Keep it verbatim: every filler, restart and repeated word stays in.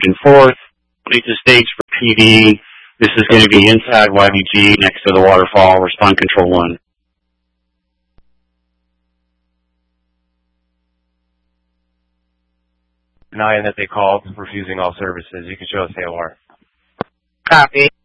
and forth. Lead to stage for P D. This is going to be inside Y B G next to the waterfall. Respond control one. Denying that they called, refusing all services. You can show us A O R. Copy.